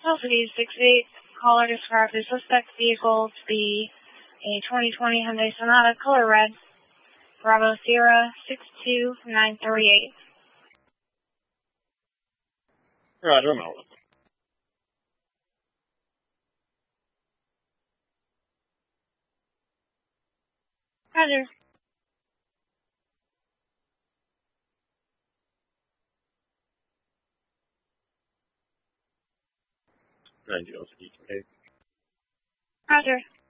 Velocity 68, caller described the suspect vehicle to be a 2020 Hyundai Sonata, color red, Bravo Sierra 62938. Roger, Mel. Roger. Thank you, Roger.